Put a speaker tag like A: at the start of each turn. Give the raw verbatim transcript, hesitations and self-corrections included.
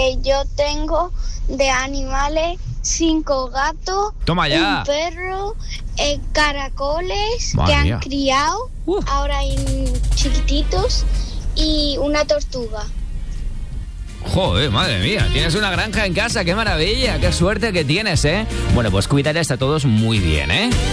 A: Eh, yo tengo de animales cinco gatos,
B: Toma ya.
A: un perro, eh, caracoles
B: Madre
A: que han
B: mía.
A: criado,
B: Uh.
A: ahora en chiquititos, y una tortuga.
B: Joder, madre mía, tienes una granja en casa, qué maravilla, qué suerte que tienes, ¿eh? Bueno, pues cuídales a todos muy bien, ¿eh?